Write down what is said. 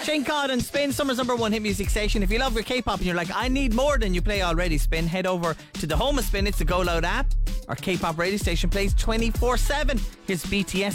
Shane Codd and Spin, Summer's #1 hit music station. If you love your K-pop and you're like, I need more than you play already, Spin, head over to the home of Spin. It's the Go Loud app. Our K-pop radio station plays 24/7. Here's BTS.